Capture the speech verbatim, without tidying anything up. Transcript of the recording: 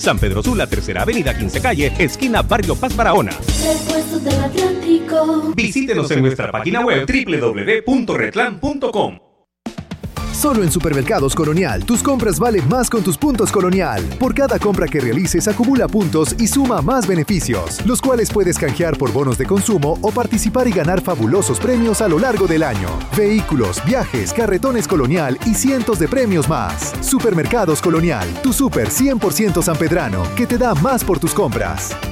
San Pedro Sula, Tercera Avenida, quince Calle, esquina Barrio Paz Barahona. Repuestos del Atlántico. Visítenos en nuestra página web doble u doble u doble u punto retlan punto com. Solo en Supermercados Colonial, tus compras valen más con tus puntos Colonial. Por cada compra que realices, acumula puntos y suma más beneficios, los cuales puedes canjear por bonos de consumo o participar y ganar fabulosos premios a lo largo del año. Vehículos, viajes, carretones Colonial y cientos de premios más. Supermercados Colonial, tu super cien por ciento sanpedrano, que te da más por tus compras.